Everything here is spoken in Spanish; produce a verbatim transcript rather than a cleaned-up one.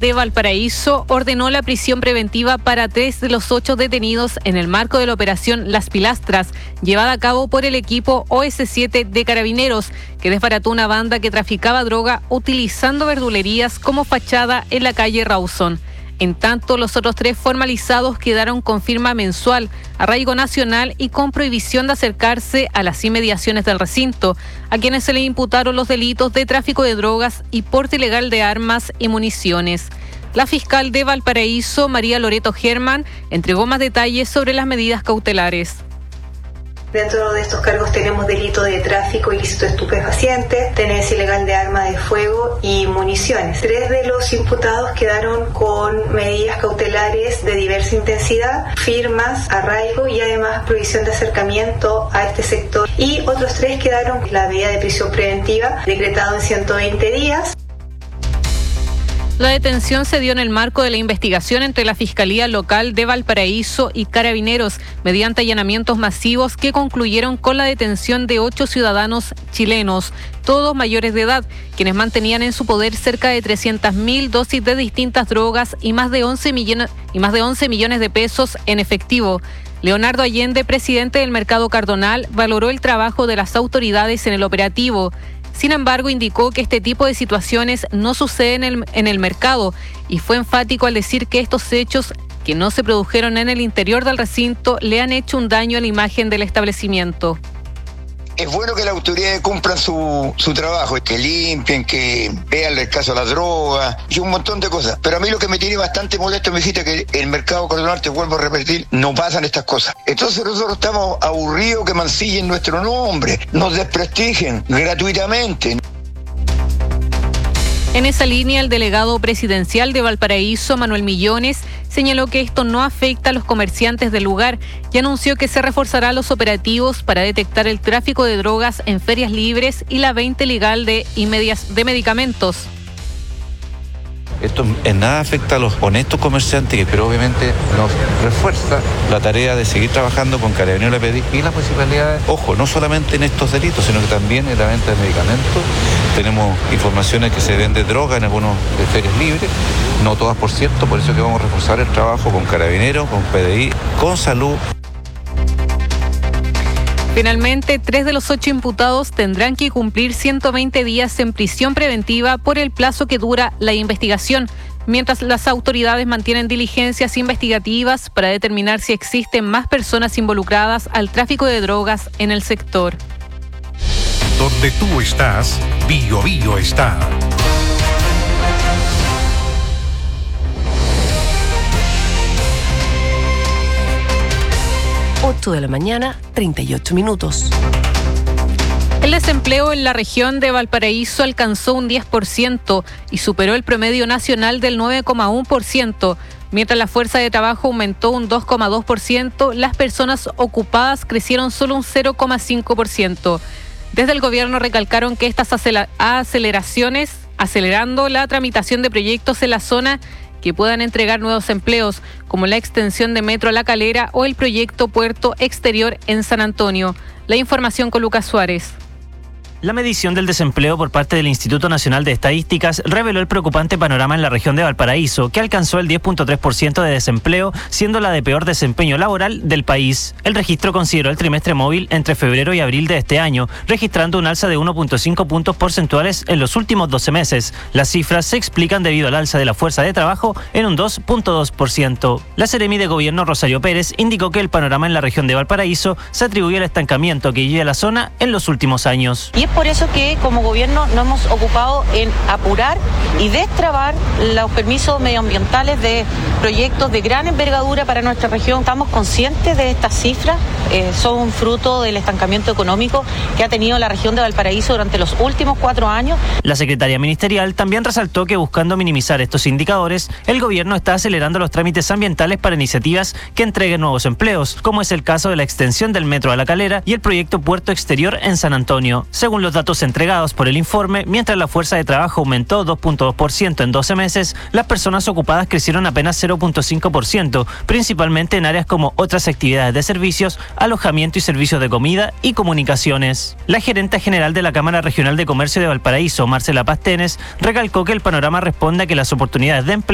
de Valparaíso ordenó la prisión preventiva para tres de los ocho detenidos en el marco de la operación Las Pilastras, llevada a cabo por el equipo O S siete de Carabineros, que desbarató una banda que traficaba droga utilizando verdulerías como fachada en la calle Rawson. En tanto, los otros tres formalizados quedaron con firma mensual, arraigo nacional y con prohibición de acercarse a las inmediaciones del recinto, a quienes se le imputaron los delitos de tráfico de drogas y porte ilegal de armas y municiones. La fiscal de Valparaíso, María Loreto Germán, entregó más detalles sobre las medidas cautelares. Dentro de estos cargos tenemos delito de tráfico ilícito de estupefacientes, tenencia ilegal de arma de fuego y municiones. Tres de los imputados quedaron con medidas cautelares de diversa intensidad, firmas, arraigo y además prohibición de acercamiento a este sector. Y otros tres quedaron con la medida de prisión preventiva decretado en ciento veinte días. La detención se dio en el marco de la investigación entre la Fiscalía Local de Valparaíso y Carabineros, mediante allanamientos masivos que concluyeron con la detención de ocho ciudadanos chilenos, todos mayores de edad, quienes mantenían en su poder cerca de trescientas mil dosis de distintas drogas y más de once millones, y más de once millones de pesos en efectivo. Leonardo Allende, presidente del Mercado Cardonal, valoró el trabajo de las autoridades en el operativo. Sin embargo, indicó que este tipo de situaciones no suceden en el, en el mercado y fue enfático al decir que estos hechos, que no se produjeron en el interior del recinto, le han hecho un daño a la imagen del establecimiento. Es bueno que las autoridades cumplan su, su trabajo, que limpien, que vean el caso de la droga y un montón de cosas. Pero a mí lo que me tiene bastante molesto, me dijiste que el mercado cardonal, te vuelvo a repetir, no pasan estas cosas. Entonces nosotros estamos aburridos que mancillen nuestro nombre, nos desprestigien gratuitamente. En esa línea, el delegado presidencial de Valparaíso, Manuel Millones, señaló que esto no afecta a los comerciantes del lugar y anunció que se reforzará los operativos para detectar el tráfico de drogas en ferias libres y la venta ilegal de, de medicamentos. Esto en nada afecta a los honestos comerciantes, pero obviamente nos refuerza la tarea de seguir trabajando con Carabineros, la P D I y las municipalidades. Ojo, no solamente en estos delitos, sino que también en la venta de medicamentos. Tenemos informaciones que se vende droga en algunas ferias libres, no todas por cierto, por eso que vamos a reforzar el trabajo con Carabineros, con P D I, con Salud. Finalmente, tres de los ocho imputados tendrán que cumplir ciento veinte días en prisión preventiva por el plazo que dura la investigación, mientras las autoridades mantienen diligencias investigativas para determinar si existen más personas involucradas al tráfico de drogas en el sector. Donde tú estás, Bio Bio está. ocho de la mañana, treinta y ocho minutos. El desempleo en la región de Valparaíso alcanzó un diez por ciento y superó el promedio nacional del nueve coma uno por ciento. Mientras la fuerza de trabajo aumentó un dos coma dos por ciento, las personas ocupadas crecieron solo un cero coma cinco por ciento. Desde el gobierno recalcaron que estas aceleraciones, acelerando la tramitación de proyectos en la zona que puedan entregar nuevos empleos, como la extensión de Metro a La Calera o el proyecto Puerto Exterior en San Antonio. La información con Lucas Suárez. La medición del desempleo por parte del Instituto Nacional de Estadísticas reveló el preocupante panorama en la región de Valparaíso, que alcanzó el diez punto tres por ciento de desempleo, siendo la de peor desempeño laboral del país. El registro consideró el trimestre móvil entre febrero y abril de este año, registrando un alza de uno punto cinco puntos porcentuales en los últimos doce meses. Las cifras se explican debido al alza de la fuerza de trabajo en un dos punto dos por ciento. La Seremi de Gobierno Rosario Pérez indicó que el panorama en la región de Valparaíso se atribuye al estancamiento que vive la zona en los últimos años. Y es por eso que como gobierno nos hemos ocupado en apurar y destrabar los permisos medioambientales de proyectos de gran envergadura para nuestra región. Estamos conscientes de estas cifras, eh, son fruto del estancamiento económico que ha tenido la región de Valparaíso durante los últimos cuatro años. La secretaria ministerial también resaltó que buscando minimizar estos indicadores, el gobierno está acelerando los trámites ambientales para iniciativas que entreguen nuevos empleos, como es el caso de la extensión del Metro a La Calera y el proyecto Puerto Exterior en San Antonio. Según los datos entregados por el informe, mientras la fuerza de trabajo aumentó dos punto dos por ciento en doce meses, las personas ocupadas crecieron apenas cero punto cinco por ciento, principalmente en áreas como otras actividades de servicios, alojamiento y servicios de comida y comunicaciones. La gerente general de la Cámara Regional de Comercio de Valparaíso, Marcela Pastenes, recalcó que el panorama responde a que las oportunidades de empleo